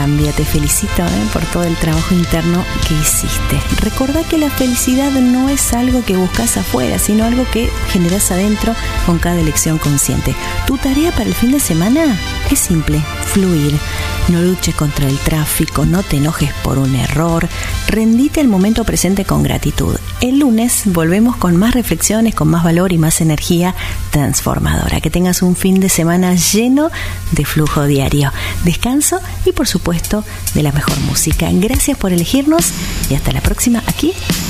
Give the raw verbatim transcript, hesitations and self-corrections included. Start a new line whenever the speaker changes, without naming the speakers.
Te felicito ¿eh? por todo el trabajo interno que hiciste. Recordá que la felicidad no es algo que buscas afuera, sino algo que generás adentro con cada elección consciente. Tu tarea para el fin de semana es simple: fluir. No luches contra el tráfico, no te enojes por un error, rendite al momento presente con gratitud. El lunes volvemos con más reflexiones, con más valor y más energía transformadora. Que tengas un fin de semana lleno de flujo diario, descanso y por supuesto de la mejor música. Gracias por elegirnos y hasta la próxima aquí